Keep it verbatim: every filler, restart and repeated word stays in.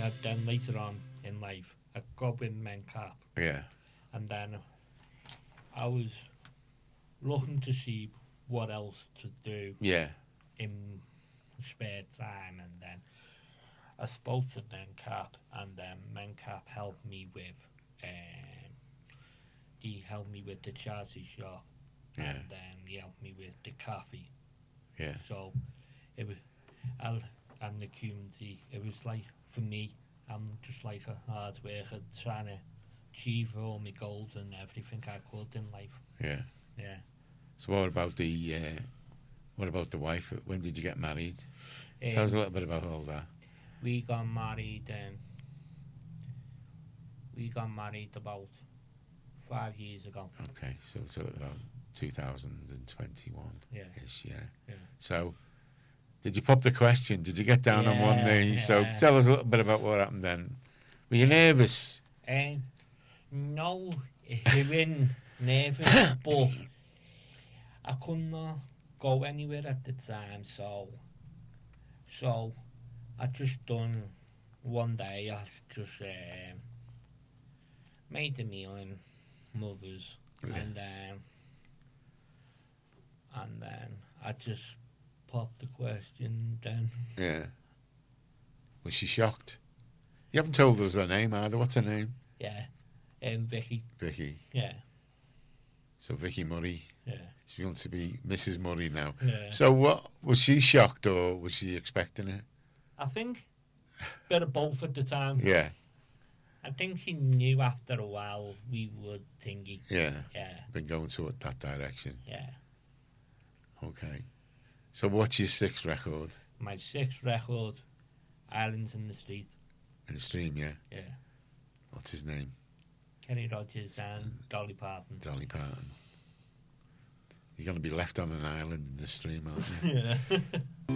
uh, then later on in life, I got with Men Cap, Yeah. and then I was looking to see what else to do Yeah. in spare time, and then I spoke to Men Cap, and then Men Cap helped me with, um, he helped me with the charity shop, Yeah. and then he helped me with the coffee. Yeah. So it was, I'll, and the community. It was like, for me, I'm just like a hard worker trying to achieve all my goals and everything I could in life. Yeah. Yeah. So what about the uh, what about the wife? When did you get married? Um, Tell us a little bit about all that. We got married. Um, we got married about five years ago. Okay, so so about two thousand twenty-one. Yeah. Ish, yeah. Yeah. So, did you pop the question? Did you get down on one Yeah, knee? So yeah. tell us a little bit about what happened then. Were you nervous? Um, no, he wasn't nervous, but I could not go anywhere at the time, so so I just done one day. I just um, made a meal in mother's, Yeah. and then and then I just popped the question. Then Yeah. Was she shocked? You haven't told us her name either. What's her name? yeah, um, Vicky, Vicky. yeah, So Vicky Murray. yeah, She wants to be Missus Murray now. yeah. So what was she shocked or was she expecting it? I think bit of both at the time. Yeah. I think she knew after a while we would thingy. Yeah. Yeah, Been going to that direction. yeah. Okay. So what's your sixth record? My sixth record, Islands in the Street. In the stream, yeah. Yeah. What's his name? Kenny Rogers and Dolly Parton. Dolly Parton. You're going to be left on an island in the stream, aren't you? Yeah.